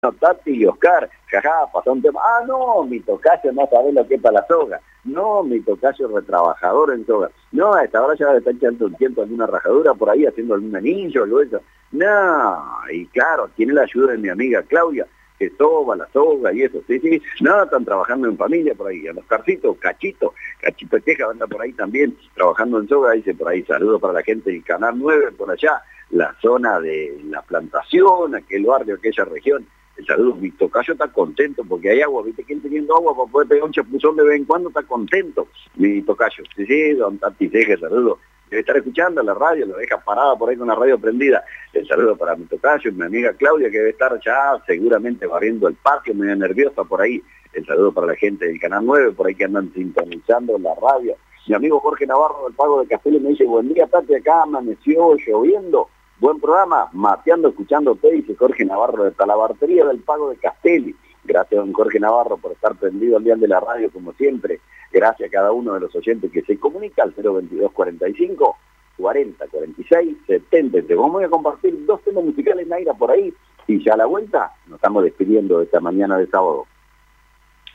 No, Tati y Oscar, jaja, pasó un tema. Ah, no, mi tocayo no sabe lo que es para la soga. No, mi tocayo es retrabajador en soga. No, a esta hora ya está echando un tiempo alguna rajadura por ahí, haciendo algún anillo, algo de eso. No, y claro, tiene la ayuda de mi amiga Claudia, que soba la soga y eso. Sí, sí, no, están trabajando en familia por ahí. A los Carcitos, Cachito Teja anda por ahí también, trabajando en soga, dice por ahí, saludos para la gente del Canal 9, por allá, la zona de la plantación, aquel barrio, aquella región. El saludo, mi tocayo está contento porque hay agua, viste que él teniendo agua para poder pegar un chapuzón de vez en cuando está contento, mi tocayo. Sí, sí, don Tati Teja, saludo. Debe estar escuchando la radio, lo deja parada por ahí con la radio prendida. El saludo para mi tocayo, mi amiga Claudia, que debe estar ya seguramente barriendo el patio, medio nerviosa por ahí. El saludo para la gente del Canal 9, por ahí que andan sintonizando la radio. Mi amigo Jorge Navarro del Pago de Castelli me dice, buen día Tati, acá amaneció lloviendo. Buen programa, mateando, escuchándote, dice Jorge Navarro de Talabartería del Pago de Castelli. Gracias, don Jorge Navarro, por estar prendido al día de la radio, como siempre. Gracias a cada uno de los oyentes que se comunica al 022 45 40 46 70. Te vamos a compartir 2 temas musicales, Naira, por ahí, y ya a la vuelta nos estamos despidiendo de esta mañana de sábado.